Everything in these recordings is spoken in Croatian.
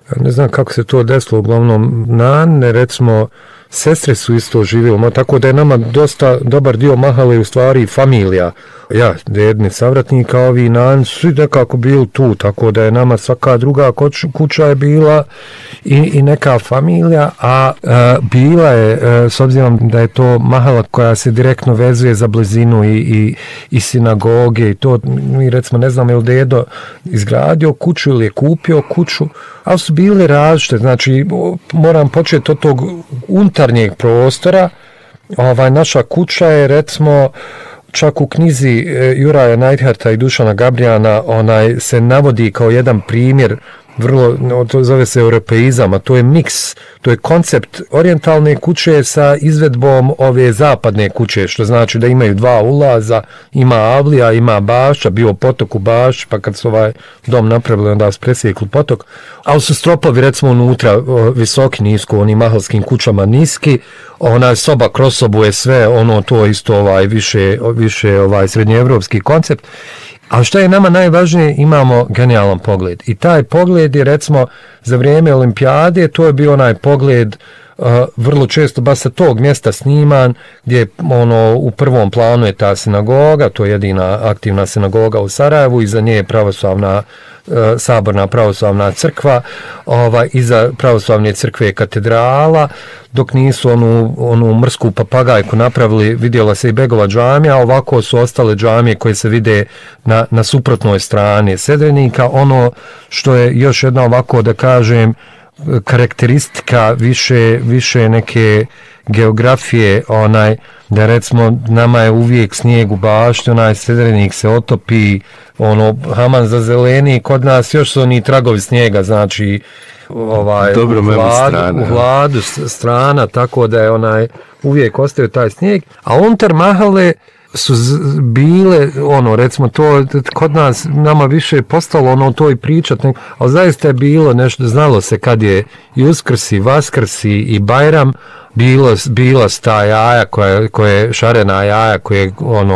ne znam kako se to desilo, uglavnom Nane, recimo, sestre su isto živjeli, tako da je nama dosta dobar dio Mahale u stvari familija. Ja, jedni savratnika, ovi Nani su nekako bili tu, tako da je nama svaka druga kuća je bila i neka familija, a bila je, s obzirom da je to Mahala koja se direktno vezuje za blizinu i sinagoge i to, mi recimo ne znam je li dedo izgradio kuću ili je kupio kuću, ali su bile različite, znači moram početi od tog unutarnjeg prostora. Naša kuća je recimo čak u knjizi Juraja Neidharta i Dušana Gabrijana se navodi kao jedan primjer, vrlo, to zove se europeizam, a to je miks, to je koncept orijentalne kuće sa izvedbom ove zapadne kuće, što znači da imaju dva ulaza, ima avlija, ima bašća, bio potok u bašći, pa kad su ovaj dom napravili, onda su presjekli potok, ali su stropovi recimo unutra visoki, nisko, onim mahalskim kućama niski, soba kroz sobu je sve, to isto više srednjeevropski koncept. Ali što je nama najvažnije, imamo genijalan pogled. I taj pogled je recimo za vrijeme olimpijade, to je bio onaj pogled vrlo često baš sa tog mjesta sniman, gdje u prvom planu je ta sinagoga, to je jedina aktivna sinagoga u Sarajevu, iza nje je saborna pravoslavna crkva, iza pravoslavne crkve je katedrala, dok nisu onu mrsku papagajku napravili, vidjela se i Begova džamija, a ovako su ostale džamije koje se vide na suprotnoj strani Sedrenika. Ono što je još jedna ovako da kažem karakteristika više neke geografije, da recimo nama je uvijek snijeg u bašti, Sedrenik se otopi, Haman za zeleni, kod nas još su oni tragovi snijega, znači u vladu strana, tako da je uvijek ostaje taj snijeg, a unutar Mahale su bile, recimo to kod nas nama više postalo to i pričat, ali zaista je bilo nešto, znalo se kad je i Uskrs i Vaskrs i Bajram, bila sta jaja koje šarena jaja koje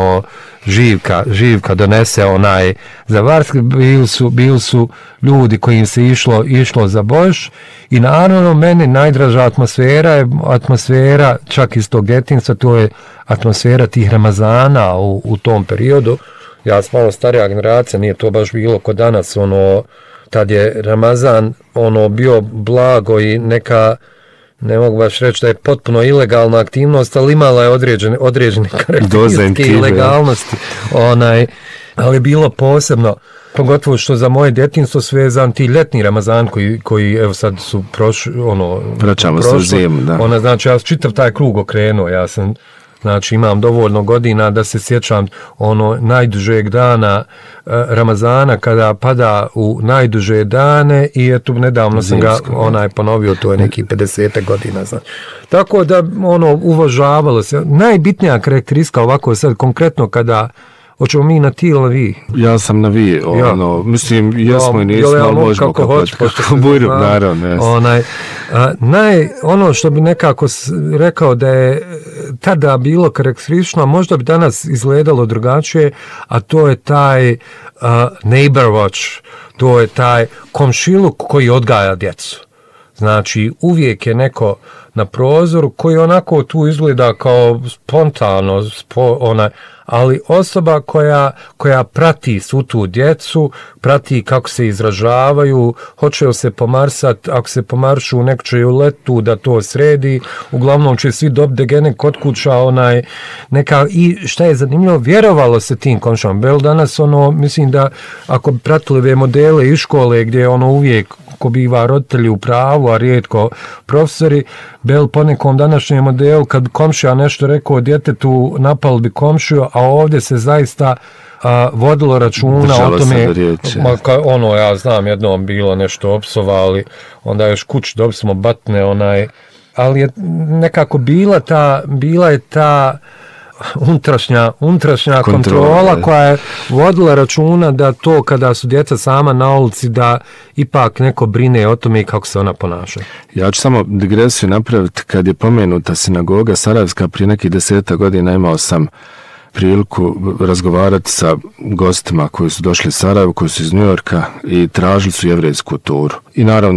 živka donese za Varski, bili su ljudi kojim se išlo za Bož i naravno meni najdraža atmosfera je atmosfera čak iz tog djetinjstva, to je atmosfera tih Ramazana u tom periodu. Ja sam malo starija generacija, nije to baš bilo kod danas, tad je Ramazan bio blago i neka, ne mogu baš reći da je potpuno ilegalna aktivnost, ali imala je određene karakteristike ilegalnosti, ali bilo posebno, pogotovo što za moje djetinjstvo svezan ti ljetni Ramazan koji evo sad su prošli, vraćamo se u zimu, da. Znači ja čitav taj krug okrenuo, ja sam, znači imam dovoljno godina da se sjećam najdužeg dana Ramazana kada pada u najduže dane i eto nedavno sam ga ponovio, to je neki 50 godina, znači. Tako da uvažavalo se. Najbitnija karakteristika ovako sad konkretno kada hoćemo mi na ti ili vi? Ja sam na vi, mislim, jesmo i nismo, ali možemo kako bujru, naravno. Ono što bi nekako rekao da je tada bilo karakteristično, možda bi danas izgledalo drugačije, a to je taj neighbor watch, to je taj komšiluk koji odgaja djecu. Znači, uvijek je neko na prozoru koji onako tu izgleda kao spontano, ali osoba koja prati svu tu djecu, prati kako se izražavaju, hoće li se pomarsati, ako se pomaršu u nekoj letu da to sredi, uglavnom će svi dobiti gene kod kuća, i šta je zanimljivo, vjerovalo se tim komšama. Bel danas, mislim da ako bi pratili ove modele iz škole gdje uvijek ko biva roditelji u pravu, a rijetko profesori, bel po nekom današnjem modelu kad komšija nešto rekao djetetu, napali bi komšiju, a ovdje se zaista vodilo računa o tome, ja znam, jednom bilo nešto opsovali, onda još kući dobili smo batne, ali je nekako bila je ta unutrašnja kontrola koja je vodila računa da to kada su djeca sama na ulici da ipak neko brine o tome i kako se ona ponaša. Ja ću samo digresiju napraviti. Kad je pomenuta sinagoga Sarajevska prije nekih 10 godina, imao sam priliku razgovarati sa gostima koji su došli iz Sarajeva, koji su iz Njujorka i tražili su jevrejsku turu. I naravno